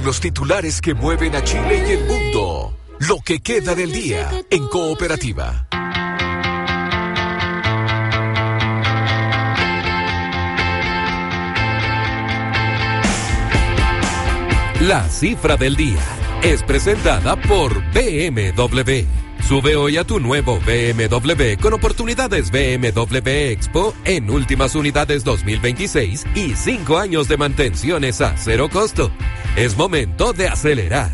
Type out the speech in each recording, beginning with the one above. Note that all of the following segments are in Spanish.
Con los titulares que mueven a Chile y el mundo. Lo que queda del día en Cooperativa. La cifra del día es presentada por BMW. Sube hoy a tu nuevo BMW con oportunidades BMW Expo en últimas unidades 2026 y 5 años de mantenciones a cero costo. Es momento de acelerar.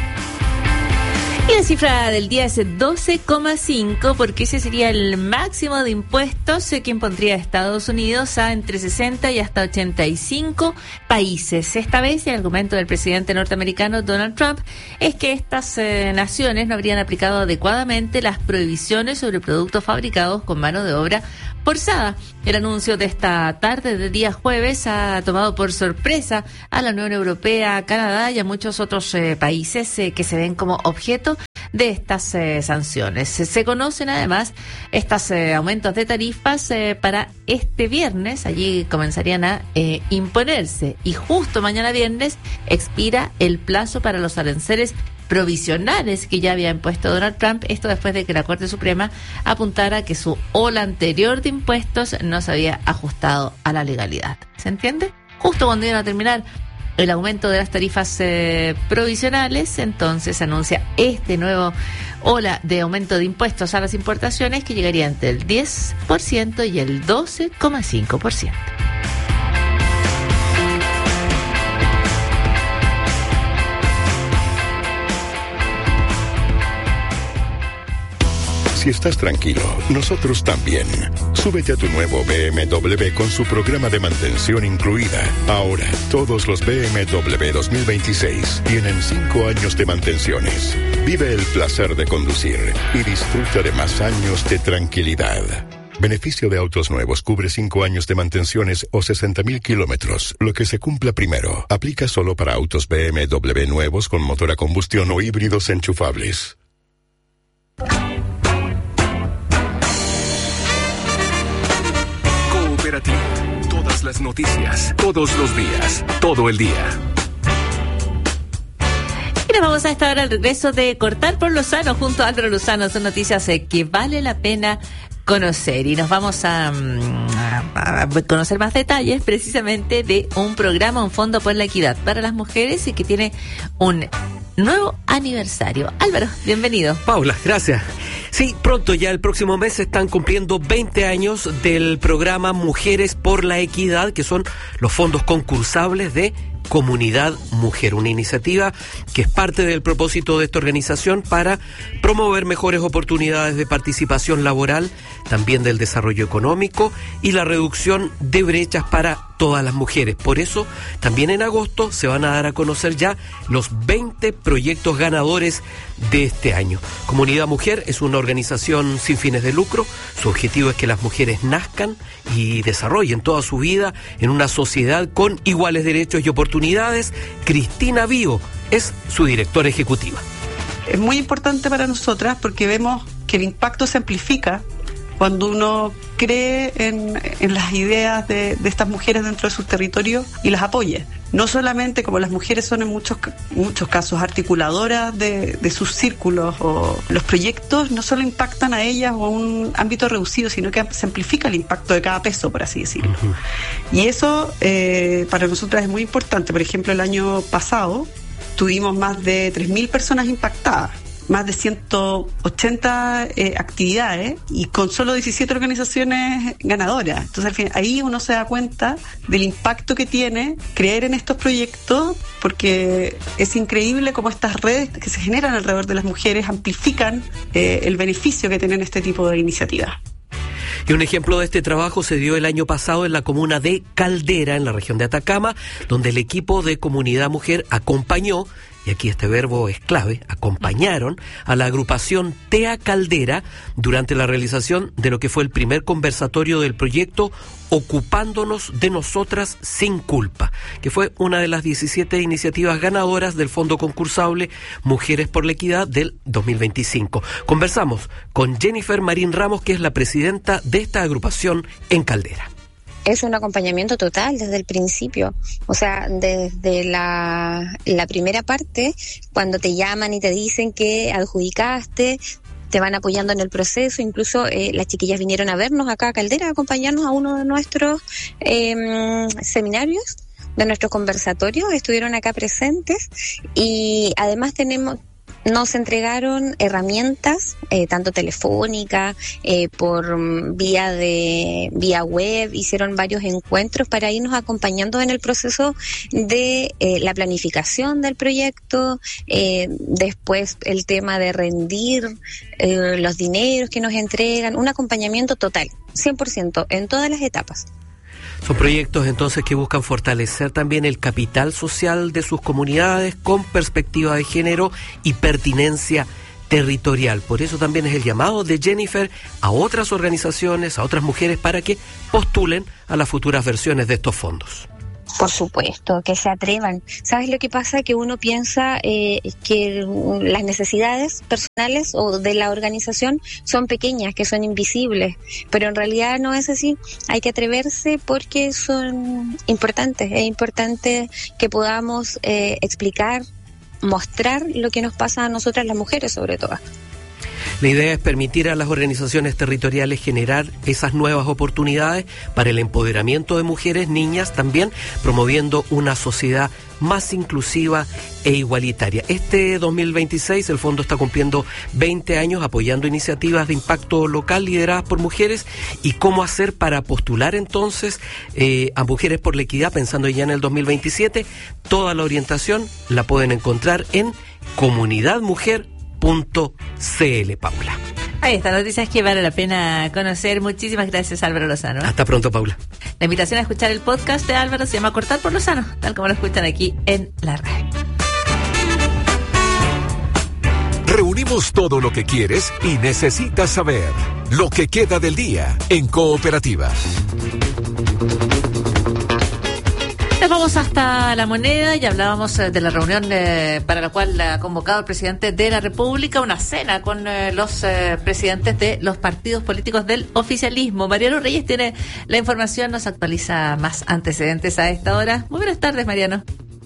Y la cifra del día es 12,5 porque ese sería el máximo de impuestos que impondría Estados Unidos a entre 60 y hasta 85 países. Esta vez el argumento del presidente norteamericano Donald Trump es que estas naciones no habrían aplicado adecuadamente las prohibiciones sobre productos fabricados con mano de obra forzada. El anuncio de esta tarde de día jueves ha tomado por sorpresa a la Unión Europea, a Canadá y a muchos otros países que se ven como objeto de estas sanciones. Se conocen además estos aumentos de tarifas para este viernes. Allí comenzarían a imponerse y justo mañana viernes expira el plazo para los aranceles provisionales que ya había impuesto Donald Trump, esto después de que la Corte Suprema apuntara que su ola anterior de impuestos no se había ajustado a la legalidad. ¿Se entiende? Justo cuando iban a terminar el aumento de las tarifas provisionales, entonces anuncia este nuevo ola de aumento de impuestos a las importaciones que llegaría entre el 10% y el 12,5%. Si estás tranquilo, nosotros también. Súbete a tu nuevo BMW con su programa de mantención incluida. Ahora, todos los BMW 2026 tienen 5 años de mantenciones. Vive el placer de conducir y disfruta de más años de tranquilidad. Beneficio de autos nuevos cubre 5 años de mantenciones o 60,000 kilómetros. Lo que se cumpla primero. Aplica solo para autos BMW nuevos con motor a combustión o híbridos enchufables. Todas las noticias, todos los días, todo el día. Y nos vamos a esta hora al regreso de Cortar por lo Sano junto a Álvaro Lozano. Son noticias que vale la pena conocer y nos vamos a conocer más detalles precisamente de un programa, un fondo por la equidad para las mujeres y que tiene un nuevo aniversario. Álvaro, bienvenido. Paula, gracias. Sí, pronto ya el próximo mes se están cumpliendo 20 años del programa Mujeres por la Equidad, que son los fondos concursables de Comunidad Mujer, una iniciativa que es parte del propósito de esta organización para promover mejores oportunidades de participación laboral, también del desarrollo económico y la reducción de brechas para todas las mujeres. Por eso, también en agosto se van a dar a conocer ya los 20 proyectos ganadores de este año. Comunidad Mujer es una organización sin fines de lucro. Su objetivo es que las mujeres nazcan y desarrollen toda su vida en una sociedad con iguales derechos y oportunidades. Cristina Bío es su directora ejecutiva. Es muy importante para nosotras porque vemos que el impacto se amplifica cuando uno cree en las ideas de estas mujeres dentro de sus territorios y las apoya. No solamente como las mujeres son en muchos casos articuladoras de sus círculos o los proyectos, no solo impactan a ellas o a un ámbito reducido, sino que se amplifica el impacto de cada peso, por así decirlo. Uh-huh. Y eso para nosotras es muy importante. Por ejemplo, el año pasado tuvimos más de 3.000 personas impactadas, más de 180 actividades y con solo 17 organizaciones ganadoras. Entonces, al fin, ahí uno se da cuenta del impacto que tiene creer en estos proyectos, porque es increíble cómo estas redes que se generan alrededor de las mujeres amplifican el beneficio que tienen este tipo de iniciativas. Y un ejemplo de este trabajo se dio el año pasado en la comuna de Caldera, en la región de Atacama, donde el equipo de Comunidad Mujer acompañó, y aquí este verbo es clave, acompañaron a la agrupación TEA Caldera durante la realización de lo que fue el primer conversatorio del proyecto Ocupándonos de Nosotras Sin Culpa, que fue una de las 17 iniciativas ganadoras del fondo concursable Mujeres por la Equidad del 2025. Conversamos con Jennifer Marín Ramos, que es la presidenta de esta agrupación en Caldera. Es un acompañamiento total desde el principio, o sea, desde la primera parte, cuando te llaman y te dicen que adjudicaste, te van apoyando en el proceso. Incluso las chiquillas vinieron a vernos acá a Caldera, a acompañarnos a uno de nuestros seminarios, de nuestros conversatorios, estuvieron acá presentes, y además nos entregaron herramientas, tanto telefónica, por vía web, hicieron varios encuentros para irnos acompañando en el proceso de la planificación del proyecto, después el tema de rendir los dineros que nos entregan, un acompañamiento total, 100%, en todas las etapas. Son proyectos entonces que buscan fortalecer también el capital social de sus comunidades con perspectiva de género y pertinencia territorial. Por eso también es el llamado de Jennifer a otras organizaciones, a otras mujeres, para que postulen a las futuras versiones de estos fondos. Por supuesto, que se atrevan. ¿Sabes lo que pasa? Que uno piensa que las necesidades personales o de la organización son pequeñas, que son invisibles, pero en realidad no es así. Hay que atreverse porque son importantes. Es importante que podamos explicar, mostrar lo que nos pasa a nosotras las mujeres, sobre todo. La idea es permitir a las organizaciones territoriales generar esas nuevas oportunidades para el empoderamiento de mujeres, niñas, también promoviendo una sociedad más inclusiva e igualitaria. Este 2026 el fondo está cumpliendo 20 años apoyando iniciativas de impacto local lideradas por mujeres. ¿Y cómo hacer para postular entonces a Mujeres por la Equidad pensando ya en el 2027? Toda la orientación la pueden encontrar en comunidadmujer.cl, Paula. Ahí está, noticias que vale la pena conocer. Muchísimas gracias, Álvaro Lozano. Hasta pronto, Paula. La invitación a escuchar el podcast de Álvaro se llama Cortar por Lozano, tal como lo escuchan aquí en la red. Reunimos todo lo que quieres y necesitas saber. Lo que queda del día en Cooperativa. Nos vamos hasta La Moneda y hablábamos de la reunión para la cual ha convocado el presidente de la República, una cena con los presidentes de los partidos políticos del oficialismo. Mariano Reyes tiene la información, nos actualiza más antecedentes a esta hora. Muy buenas tardes, Mariano.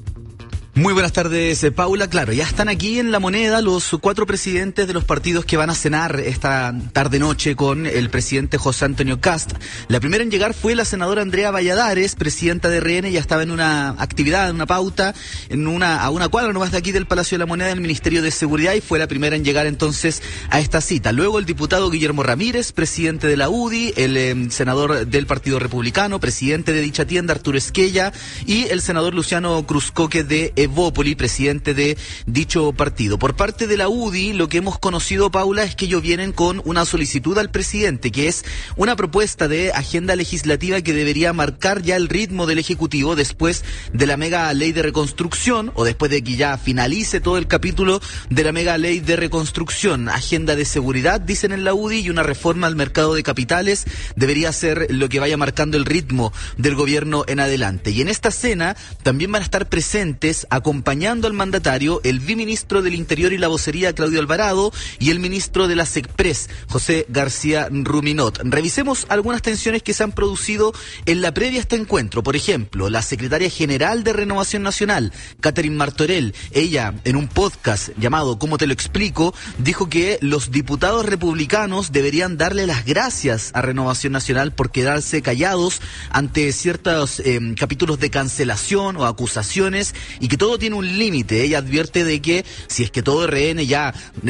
Muy buenas tardes, Paula. Claro, ya están aquí en La Moneda los 4 presidentes de los partidos que van a cenar esta tarde-noche con el presidente José Antonio Kast. La primera en llegar fue la senadora Andrea Valladares, presidenta de RN, ya estaba en una actividad, en una pauta, a una cuadra nomás de aquí del Palacio de La Moneda, del Ministerio de Seguridad, y fue la primera en llegar entonces a esta cita. Luego el diputado Guillermo Ramírez, presidente de la UDI, el senador del Partido Republicano, presidente de dicha tienda, Arturo Esquella, y el senador Luciano Cruzcoque de Evópoli, presidente de dicho partido. Por parte de la UDI, lo que hemos conocido, Paula, es que ellos vienen con una solicitud al presidente, que es una propuesta de agenda legislativa que debería marcar ya el ritmo del Ejecutivo después de la mega ley de reconstrucción, o después de que ya finalice todo el capítulo de la mega ley de reconstrucción. Agenda de seguridad, dicen en la UDI, y una reforma al mercado de capitales debería ser lo que vaya marcando el ritmo del gobierno en adelante. Y en esta cena también van a estar presentes, acompañando al mandatario, el viceministro del Interior y la Vocería, Claudio Alvarado, y el ministro de la SECPRES, José García Ruminot. Revisemos algunas tensiones que se han producido en la previa a este encuentro. Por ejemplo, la secretaria general de Renovación Nacional, Catherine Martorell, ella en un podcast llamado ¿Cómo te lo explico?, dijo que los diputados republicanos deberían darle las gracias a Renovación Nacional por quedarse callados ante ciertos capítulos de cancelación o acusaciones, y que todo tiene un límite. Ella advierte de que si es que todo RN ya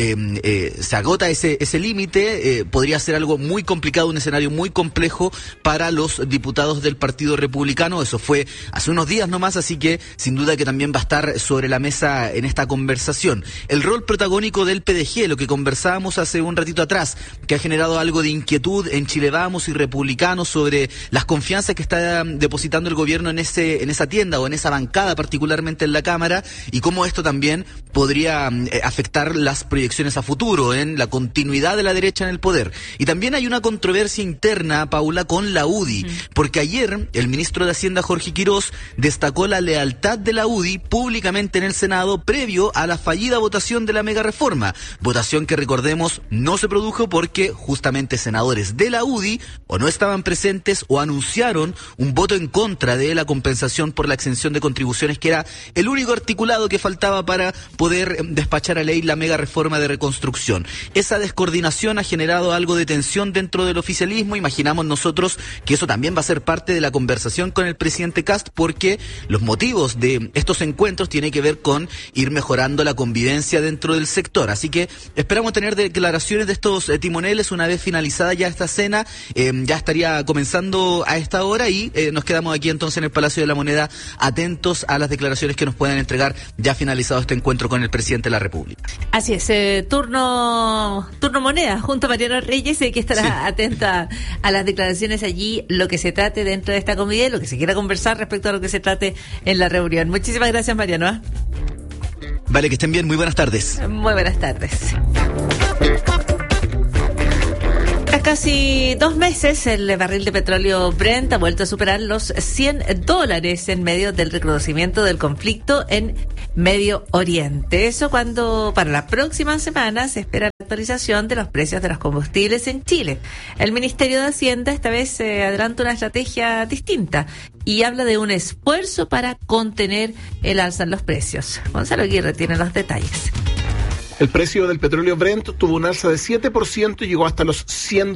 se agota ese límite, podría ser algo muy complicado, un escenario muy complejo para los diputados del Partido Republicano. Eso fue hace unos días nomás, así que sin duda que también va a estar sobre la mesa en esta conversación. El rol protagónico del PDG, lo que conversábamos hace un ratito atrás, que ha generado algo de inquietud en Chile Vamos y Republicanos sobre las confianzas que está depositando el gobierno en esa tienda o en esa bancada, particularmente en la Cámara y cómo esto también podría afectar las proyecciones a futuro en la continuidad de la derecha en el poder. Y también hay una controversia interna, Paula, con la UDI, porque ayer el ministro de Hacienda, Jorge Quirós, destacó la lealtad de la UDI públicamente en el Senado previo a la fallida votación de la megareforma, votación que, recordemos, no se produjo porque justamente senadores de la UDI o no estaban presentes o anunciaron un voto en contra de la compensación por la exención de contribuciones, que era el único articulado que faltaba para poder despachar a ley la megareforma de reconstrucción. Esa descoordinación ha generado algo de tensión dentro del oficialismo. Imaginamos nosotros que eso también va a ser parte de la conversación con el presidente Kast, porque los motivos de estos encuentros tienen que ver con ir mejorando la convivencia dentro del sector. Así que esperamos tener declaraciones de estos timoneles una vez finalizada ya esta cena. Ya estaría comenzando a esta hora y nos quedamos aquí entonces en el Palacio de la Moneda atentos a las declaraciones que nos puedan entregar ya finalizado este encuentro con el presidente de la República. Así es, turno moneda junto a Mariano Reyes, que estará atenta a las declaraciones allí, lo que se trate dentro de esta comida y lo que se quiera conversar respecto a lo que se trate en la reunión. Muchísimas gracias, Mariano. Vale, que estén bien, muy buenas tardes. Muy buenas tardes. Tras casi 2 meses, el barril de petróleo Brent ha vuelto a superar los $100 en medio del recrudecimiento del conflicto en Medio Oriente. Eso cuando para la próxima semana se espera la actualización de los precios de los combustibles en Chile. El Ministerio de Hacienda esta vez adelanta una estrategia distinta y habla de un esfuerzo para contener el alza en los precios. Gonzalo Aguirre tiene los detalles. El precio del petróleo Brent tuvo un alza de 7% y llegó hasta los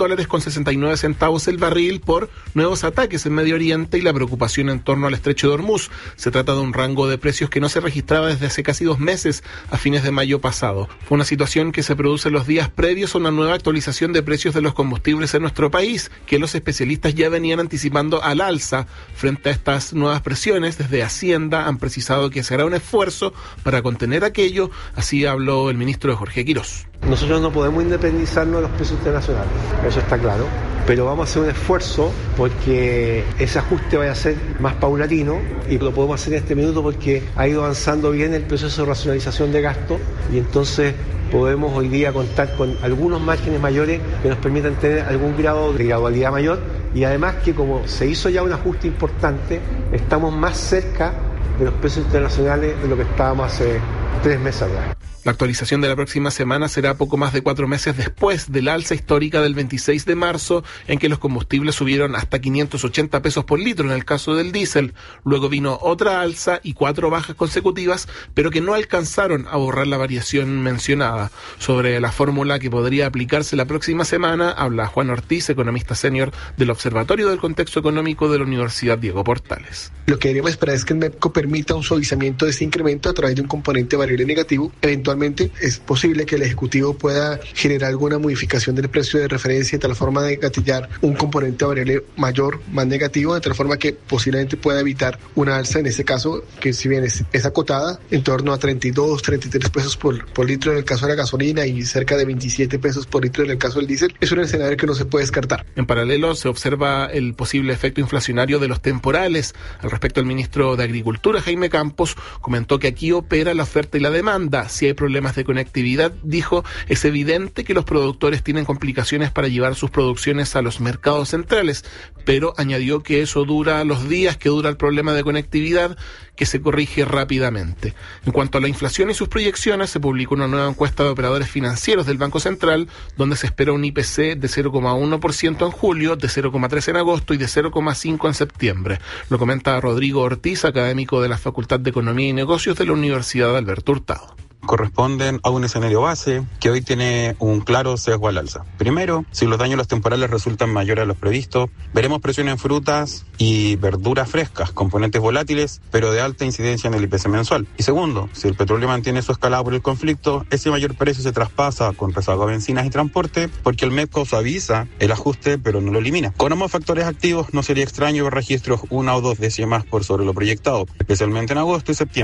$100.69 el barril por nuevos ataques en Medio Oriente y la preocupación en torno al estrecho de Hormuz. Se trata de un rango de precios que no se registraba desde hace casi 2 meses, a fines de mayo pasado. Fue una situación que se produce en los días previos a una nueva actualización de precios de los combustibles en nuestro país, que los especialistas ya venían anticipando al alza. Frente a estas nuevas presiones, desde Hacienda han precisado que se hará un esfuerzo para contener aquello. Así habló el ministro Jorge Quirós. Nosotros no podemos independizarnos de los precios internacionales, eso está claro, pero vamos a hacer un esfuerzo porque ese ajuste vaya a ser más paulatino y lo podemos hacer en este minuto porque ha ido avanzando bien el proceso de racionalización de gasto y entonces podemos hoy día contar con algunos márgenes mayores que nos permitan tener algún grado de gradualidad mayor y además que como se hizo ya un ajuste importante, estamos más cerca de los precios internacionales de lo que estábamos hace 3 meses atrás. La actualización de la próxima semana será poco más de 4 meses después del alza histórica del 26 de marzo, en que los combustibles subieron hasta 580 pesos por litro en el caso del diésel. Luego vino otra alza y 4 bajas consecutivas, pero que no alcanzaron a borrar la variación mencionada. Sobre la fórmula que podría aplicarse la próxima semana, habla Juan Ortiz, economista senior del Observatorio del Contexto Económico de la Universidad Diego Portales. Lo que deberíamos esperar es que el MEPCO permita un suavizamiento de este incremento a través de un componente variable negativo. Eventualmente es posible que el Ejecutivo pueda generar alguna modificación del precio de referencia de tal forma de gatillar un componente variable mayor, más negativo, de tal forma que posiblemente pueda evitar una alza en este caso, que si bien es acotada, en torno a 32, 33 pesos por litro en el caso de la gasolina y cerca de 27 pesos por litro en el caso del diésel, es un escenario que no se puede descartar. En paralelo, se observa el posible efecto inflacionario de los temporales. Al respecto, el ministro de Agricultura, Jaime Campos, comentó que aquí opera la oferta y la demanda. Si hay problemas de conectividad, dijo, es evidente que los productores tienen complicaciones para llevar sus producciones a los mercados centrales, pero añadió que eso dura los días que dura el problema de conectividad, que se corrige rápidamente. En cuanto a la inflación y sus proyecciones, se publicó una nueva encuesta de operadores financieros del Banco Central, donde se espera un IPC de 0,1% en julio, de 0,3% en agosto y de 0,5% en septiembre. Lo comenta Rodrigo Ortiz, académico de la Facultad de Economía y Negocios de la Universidad Alberto Hurtado. Corresponden a un escenario base que hoy tiene un claro sesgo al alza. Primero, si los daños temporales resultan mayores a los previstos, veremos presión en frutas y verduras frescas, componentes volátiles, pero de alta incidencia en el IPC mensual. Y segundo, si el petróleo mantiene su escalada por el conflicto, ese mayor precio se traspasa con rezago a bencinas y transporte, porque el MEPCO suaviza el ajuste, pero no lo elimina. Con ambos factores activos, no sería extraño ver registros 1 o 2 décimas por sobre lo proyectado, especialmente en agosto y septiembre.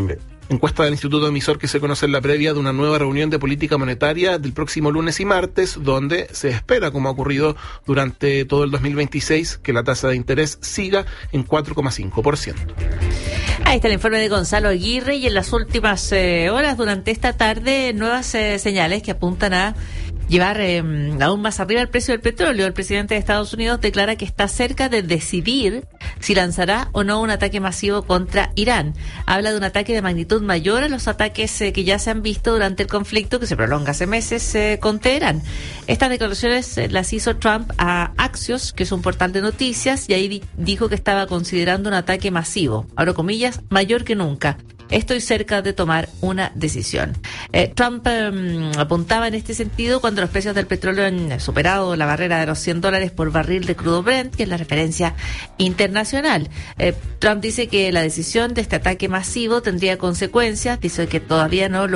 encuesta del Instituto Emisor que se conoce en la previa de una nueva reunión de política monetaria del próximo lunes y martes, donde se espera, como ha ocurrido durante todo el 2026, que la tasa de interés siga en 4,5%. Ahí está el informe de Gonzalo Aguirre, y en las últimas horas durante esta tarde nuevas señales que apuntan a llevar aún más arriba el precio del petróleo. El presidente de Estados Unidos declara que está cerca de decidir si lanzará o no un ataque masivo contra Irán. Habla de un ataque de magnitud mayor a los ataques que ya se han visto durante el conflicto que se prolonga hace meses con Teherán. Estas declaraciones las hizo Trump a Axios, que es un portal de noticias, y ahí dijo que estaba considerando un ataque masivo, abro comillas, mayor que nunca. Estoy cerca de tomar una decisión. Trump apuntaba en este sentido cuando los precios del petróleo han superado la barrera de los $100 por barril de crudo Brent, que es la referencia internacional. Trump dice que la decisión de este ataque masivo tendría consecuencias, dice que todavía no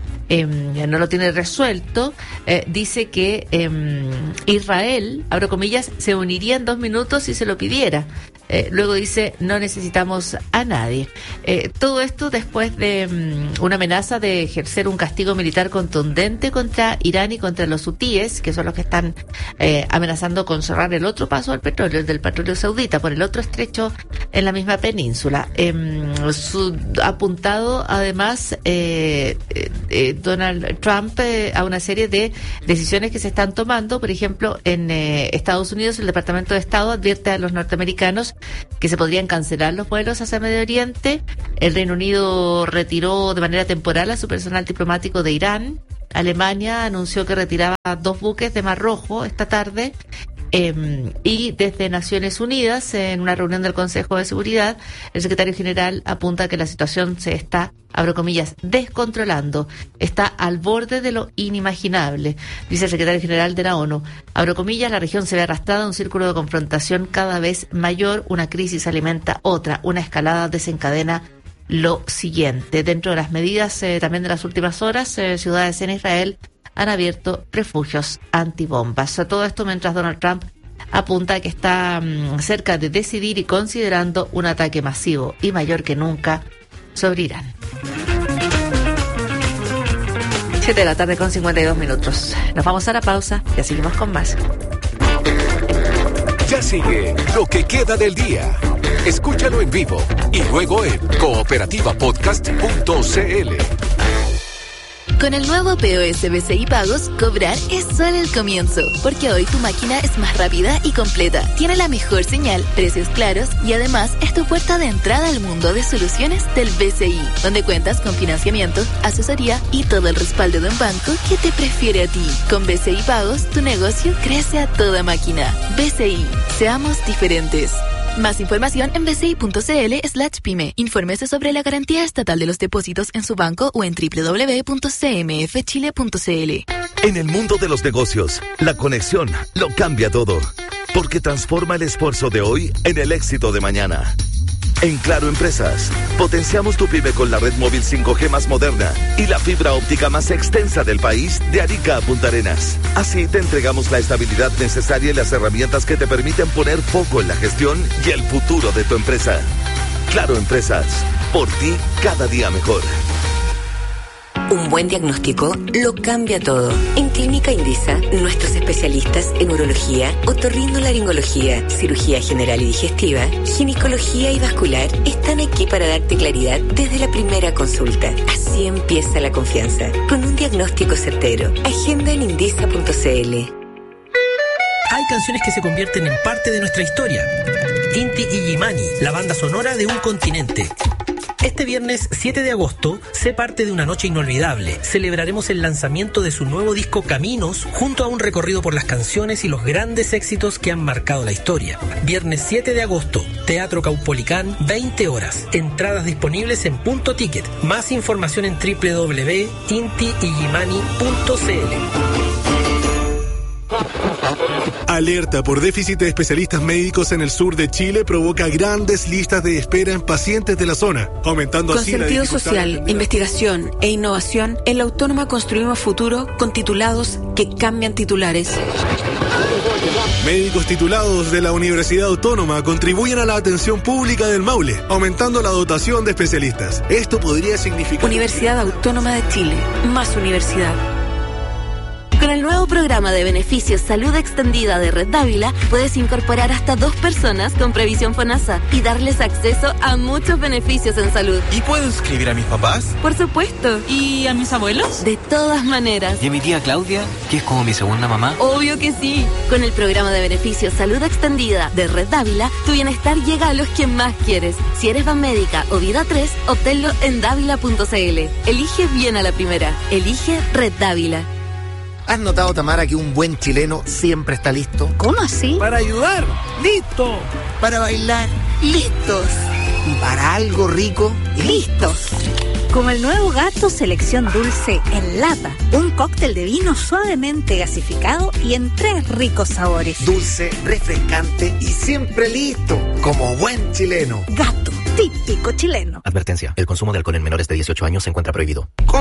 lo tiene resuelto. Dice que Israel, abro comillas, se uniría en 2 minutos si se lo pidiera. Luego dice, no necesitamos a nadie. Todo esto después de una amenaza de ejercer un castigo militar contundente contra Irán y contra los hutíes, que son los que están amenazando con cerrar el otro paso al petróleo, el del petróleo saudita, por el otro estrecho en la misma península. Apuntado además Donald Trump a una serie de decisiones que se están tomando. Por ejemplo, en Estados Unidos, el Departamento de Estado advierte a los norteamericanos que se podrían cancelar los vuelos hacia Medio Oriente. El Reino Unido retiró de manera temporal a su personal diplomático de Irán. Alemania anunció que retiraba 2 buques de Mar Rojo esta tarde. Y desde Naciones Unidas, en una reunión del Consejo de Seguridad, el secretario general apunta que la situación se está, abro comillas, descontrolando, está al borde de lo inimaginable. Dice el secretario general de la ONU, abro comillas, la región se ve arrastrada a un círculo de confrontación cada vez mayor, una crisis alimenta otra, una escalada desencadena lo siguiente. Dentro de las medidas también de las últimas horas, ciudades en Israel han abierto refugios antibombas. Todo esto mientras Donald Trump apunta que está cerca de decidir y considerando un ataque masivo y mayor que nunca sobre Irán. 7 de la tarde con 52 minutos. Nos vamos a la pausa, ya seguimos con más. Ya sigue lo que queda del día. Escúchalo en vivo y luego en cooperativapodcast.cl. Con el nuevo POS BCI Pagos, cobrar es solo el comienzo, porque hoy tu máquina es más rápida y completa, tiene la mejor señal, precios claros y además es tu puerta de entrada al mundo de soluciones del BCI, donde cuentas con financiamiento, asesoría y todo el respaldo de un banco que te prefiere a ti. Con BCI Pagos, tu negocio crece a toda máquina. BCI, seamos diferentes. Más información en bci.cl/pyme. Infórmese sobre la garantía estatal de los depósitos en su banco o en www.cmfchile.cl. En el mundo de los negocios, la conexión lo cambia todo, porque transforma el esfuerzo de hoy en el éxito de mañana. En Claro Empresas, potenciamos tu pyme con la red móvil 5G más moderna y la fibra óptica más extensa del país, de Arica a Punta Arenas. Así te entregamos la estabilidad necesaria y las herramientas que te permiten poner foco en la gestión y el futuro de tu empresa. Claro Empresas, por ti cada día mejor. Un buen diagnóstico lo cambia todo. En Clínica Indisa, nuestros especialistas en urología, otorrinolaringología, cirugía general y digestiva, ginecología y vascular están aquí para darte claridad desde la primera consulta. Así empieza la confianza, con un diagnóstico certero. Agenda en indisa.cl. Hay canciones que se convierten en parte de nuestra historia. Inti Illimani, la banda sonora de un continente. Este viernes 7 de agosto, sé parte de una noche inolvidable. Celebraremos el lanzamiento de su nuevo disco Caminos, junto a un recorrido por las canciones y los grandes éxitos que han marcado la historia. Viernes 7 de agosto, Teatro Caupolicán, 20 horas. Entradas disponibles en Punto Ticket. Más información en www.intiillimani.cl. Alerta por déficit de especialistas médicos en el sur de Chile provoca grandes listas de espera en pacientes de la zona, aumentando Con así la sentido dificultad social, investigación e innovación, en la Autónoma construimos futuro con titulados que cambian titulares. Médicos titulados de la Universidad Autónoma contribuyen a la atención pública del Maule, aumentando la dotación de especialistas. Esto podría significar... Universidad Autónoma de Chile, más universidad. Con el nuevo programa de beneficios Salud Extendida de Red Dávila, puedes incorporar hasta 2 personas con previsión FONASA y darles acceso a muchos beneficios en salud. ¿Y puedo inscribir a mis papás? Por supuesto. ¿Y a mis abuelos? De todas maneras. ¿Y a mi tía Claudia, que es como mi segunda mamá? Obvio que sí. Con el programa de beneficios Salud Extendida de Red Dávila, tu bienestar llega a los que más quieres. Si eres Banmédica o Vida 3, obténlo en dávila.cl. Elige bien a la primera. Elige Red Dávila. ¿Has notado, Tamara, que un buen chileno siempre está listo? ¿Cómo así? Para ayudar, listo. Para bailar, listos. Y para algo rico, listos. Como el nuevo Gato Selección Dulce en lata. Un cóctel de vino suavemente gasificado y en 3 ricos sabores. Dulce, refrescante y siempre listo. Como buen chileno. Gato, típico chileno. Advertencia, el consumo de alcohol en menores de 18 años se encuentra prohibido.